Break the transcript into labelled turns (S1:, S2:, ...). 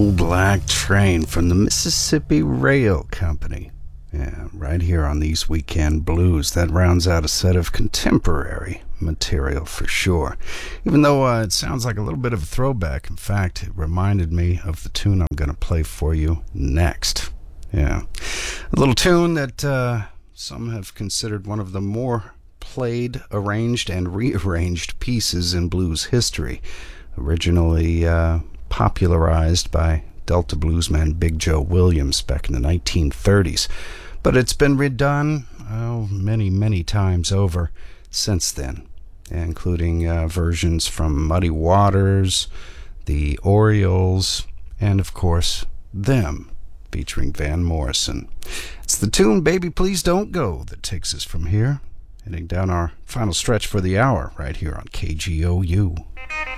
S1: Old Black Train from the Mississippi Rail Company. Yeah, right here on These Weekend Blues. That rounds out a set of contemporary material for sure. Even though it sounds like a little bit of a throwback. In fact, it reminded me of the tune I'm going to play for you next. Yeah, a little tune that some have considered one of the more played, arranged, and rearranged pieces in blues history. Originally popularized by Delta bluesman Big Joe Williams back in the 1930s. But it's been redone many times over since then, including versions from Muddy Waters, the Orioles, and of course, Them, featuring Van Morrison. It's the tune Baby Please Don't Go that takes us from here, heading down our final stretch for the hour right here on KGOU.